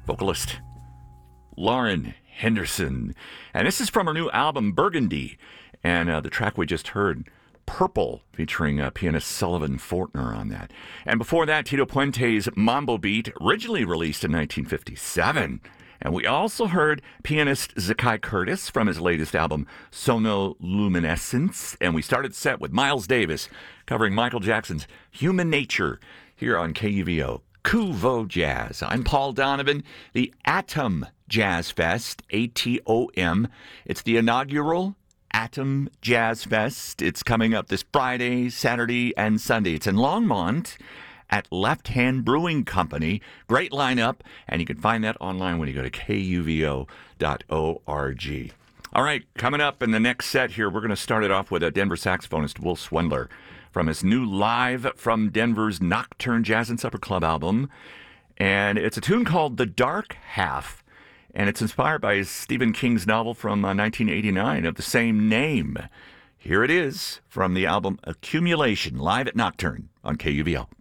vocalist Lauren Henderson. And this is from her new album, Burgundy. And the track we just heard, Purple, featuring pianist Sullivan Fortner on that. And before that, Tito Puente's Mambo Beat, originally released in 1957. And we also heard pianist Zakai Curtis from his latest album, Sonoluminescence. And we started the set with Miles Davis covering Michael Jackson's Human Nature here on KUVO. Kuvo Jazz. I'm Paul Donovan. The Atom Jazz Fest, ATOM. It's the inaugural Atom Jazz Fest. It's coming up this Friday, Saturday, and Sunday. It's in Longmont at Left Hand Brewing Company. Great lineup, and you can find that online when you go to kuvo.org. All right, coming up in the next set here, we're going to start it off with a Denver saxophonist, Will Swendler, from his new Live from Denver's Nocturne Jazz and Supper Club album. And it's a tune called The Dark Half, and it's inspired by Stephen King's novel from 1989 of the same name. Here it is from the album Accumulation, live at Nocturne on KUVL.